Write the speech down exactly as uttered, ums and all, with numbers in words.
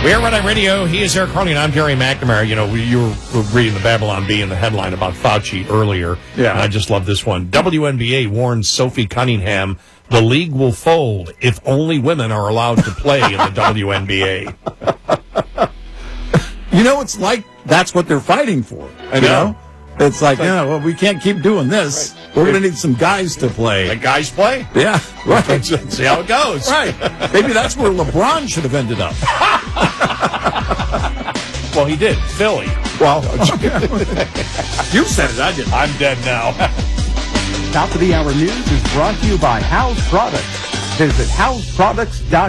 We are Red Eye Radio. He is Eric Carney, and I'm Gary McNamara. You know, we, you were reading the Babylon Bee in the headline about Fauci earlier. Yeah. And I just love this one. W N B A warns Sophie Cunningham the league will fold if only women are allowed to play in the W N B A. You know, it's like that's what they're fighting for. I you know. know? It's like, yeah, well, we can't keep doing this. Right. We're going to need some guys to play. The guys play? Yeah, right. Let's see how it goes. Right. Maybe that's where LeBron should have ended up. Well, he did. Philly. Well, you said it, I didn't. I'm dead now. Top of the Hour News is brought to you by House Products. Visit house products dot com.